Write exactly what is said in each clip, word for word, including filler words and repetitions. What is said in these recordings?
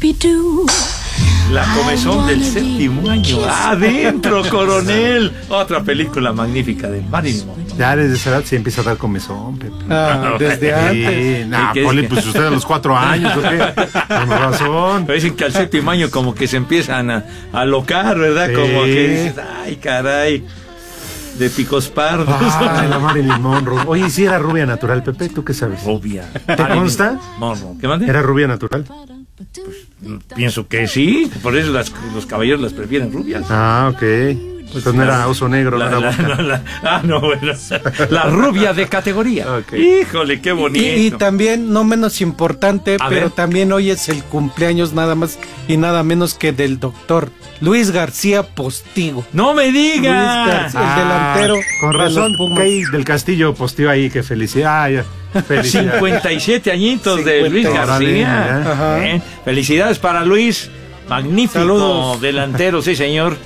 Scooby-Doo. La comezón del séptimo año. Adentro, coronel. Otra película magnífica de Marilyn Monroe. Ya desde esa edad se empieza a dar comezón, Pepe. Ah, desde antes. Sí, nah, ¿Qué es Poli, que- pues usted a los cuatro años, ¿o qué? Con razón. Pero dicen que al séptimo año como que se empiezan a, a alocar, ¿verdad? Sí. Como que dices, ay, caray, de picos pardos. Ay, la Marilyn Monroe. Oye, ¿sí era rubia natural, Pepe? ¿Tú qué sabes? Rubia. ¿Te consta? Monroe. ¿Qué mande? ¿Era rubia natural? Pienso que sí, por eso las- los caballeros las prefieren rubias. Ah, ok. Entonces no era oso negro, La- no era la- boca. no, la- ah, no, bueno. La rubia de categoría. Ok. Híjole, qué bonito. Y, y también, no menos importante, A pero ver. también hoy es el cumpleaños nada más y nada menos que del doctor Luis García Postigo. ¡No me Luis digas! García, el delantero. Con de razón, los Pumas. que ahí del Castillo posteó ahí, que felicidad. Ah, ya. Felicidad. cincuenta y siete añitos de Luis cincuenta. García. Órale, Ajá. Bien. Felicidades para Luis. Magnífico Saludos. delantero, sí, señor.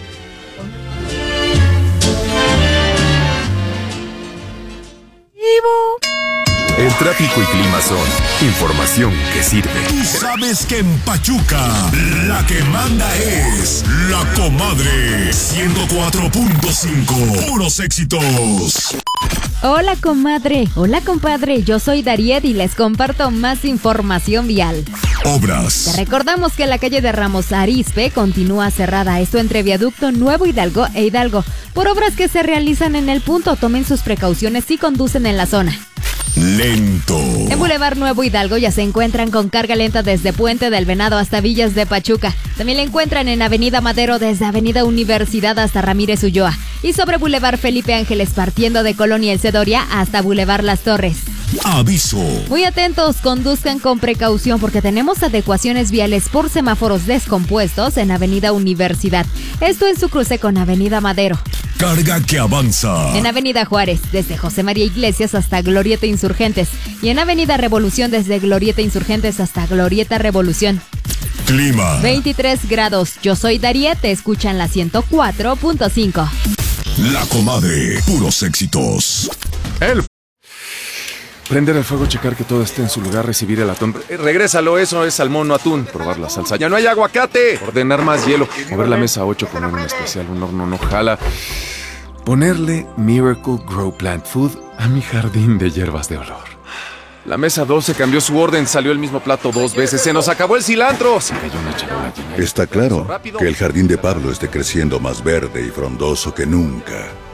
El tráfico y clima son información que sirve. Tú sabes que en Pachuca la que manda es la comadre. ciento cuatro punto cinco. Puros éxitos. Hola comadre, hola compadre, yo soy Dariet y les comparto más información vial. Te Obras. recordamos que la calle de Ramos Arizpe continúa cerrada, esto entre Viaducto Nuevo Hidalgo e Hidalgo, por obras que se realizan en el punto. Tomen sus precauciones si conducen en la zona. Lento. En Boulevard Nuevo Hidalgo ya se encuentran con carga lenta desde Puente del Venado hasta Villas de Pachuca. También la encuentran en Avenida Madero desde Avenida Universidad hasta Ramírez Ulloa. Y sobre Boulevard Felipe Ángeles partiendo de Colonia El Cedoria hasta Boulevard Las Torres. Aviso. Muy atentos, conduzcan con precaución porque tenemos adecuaciones viales por semáforos descompuestos en Avenida Universidad. Esto en su cruce con Avenida Madero. Carga que avanza. En Avenida Juárez, desde José María Iglesias hasta Glorieta Insurgentes. Y en Avenida Revolución, desde Glorieta Insurgentes hasta Glorieta Revolución. Clima. veintitrés grados. Yo soy Dariet, te escuchan la ciento cuatro punto cinco. La comadre. Puros éxitos. El Prender el fuego, checar que todo esté en su lugar, recibir el atún. Eh, regrésalo, eso es salmón, no atún. Probar la salsa. ¡Ya no hay aguacate! Ordenar más hielo. Mover la mesa a ocho, poner un especial, un horno no jala. Ponerle Miracle Grow Plant Food a mi jardín de hierbas de olor. La mesa doce cambió su orden, salió el mismo plato dos veces. ¡Se nos acabó el cilantro! Se cayó una charola llena. Está claro que el jardín de Pablo esté creciendo más verde y frondoso que nunca.